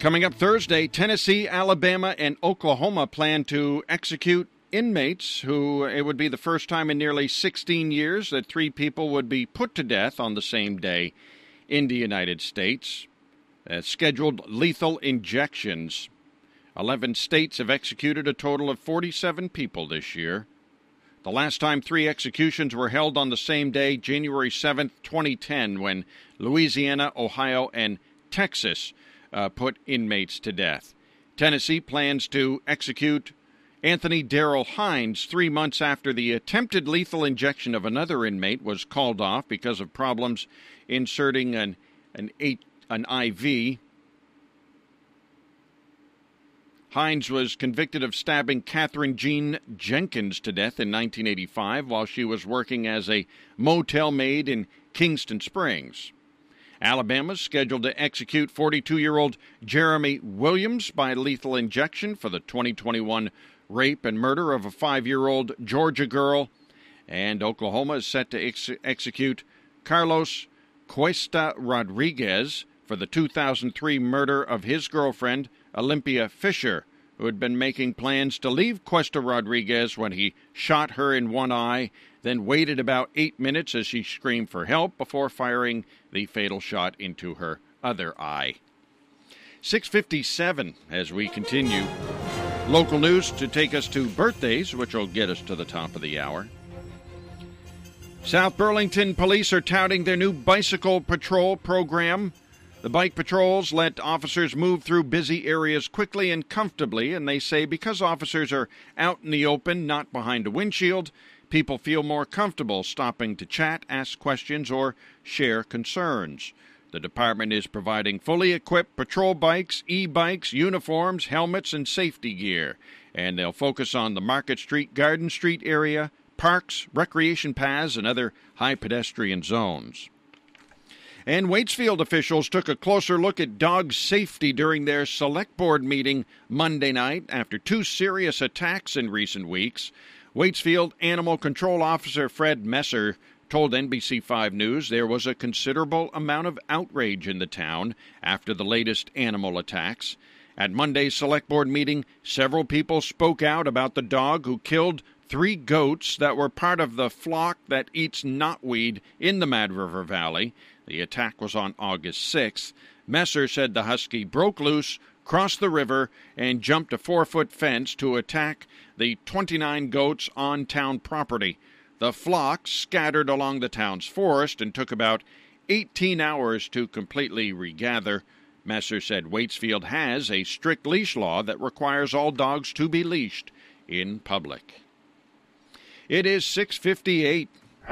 Coming up Thursday, Tennessee, Alabama, and Oklahoma plan to execute inmates who it would be the first time in nearly 16 years that 3 people would be put to death on the same day in the United States. Scheduled lethal injections. 11 states have executed a total of 47 people this year. The last time 3 executions were held on the same day, January 7th, 2010, when Louisiana, Ohio, and Texas put inmates to death. Tennessee plans to execute Anthony Darrell Hines 3 months after the attempted lethal injection of another inmate was called off because of problems inserting an IV. Hines was convicted of stabbing Catherine Jean Jenkins to death in 1985 while she was working as a motel maid in Kingston Springs. Alabama's scheduled to execute 42-year-old Jeremy Williams by lethal injection for the 2021 rape and murder of a 5-year-old Georgia girl. And Oklahoma is set to execute Carlos Cuesta Rodriguez for the 2003 murder of his girlfriend, Olympia Fisher, who had been making plans to leave Cuesta Rodriguez when he shot her in one eye, then waited about 8 minutes as she screamed for help before firing the fatal shot into her other eye. 6:57 as we continue. Local news to take us to birthdays, which will get us to the top of the hour. South Burlington police are touting their new bicycle patrol program. The bike patrols let officers move through busy areas quickly and comfortably, and they say because officers are out in the open, not behind a windshield, people feel more comfortable stopping to chat, ask questions, or share concerns. The department is providing fully equipped patrol bikes, e-bikes, uniforms, helmets, and safety gear, and they'll focus on the Market Street, Garden Street area, parks, recreation paths, and other high pedestrian zones. And Waitsfield officials took a closer look at dog safety during their select board meeting Monday night after 2 serious attacks in recent weeks. Waitsfield Animal Control Officer Fred Messer told NBC5 News there was a considerable amount of outrage in the town after the latest animal attacks. At Monday's select board meeting, several people spoke out about the dog who killed 3 goats that were part of the flock that eats knotweed in the Mad River Valley. The attack was on August 6th. Messer said the husky broke loose, crossed the river, and jumped a 4-foot fence to attack the 29 goats on town property. The flock scattered along the town's forest and took about 18 hours to completely regather. Messer said Waitsfield has a strict leash law that requires all dogs to be leashed in public. It is 6:58.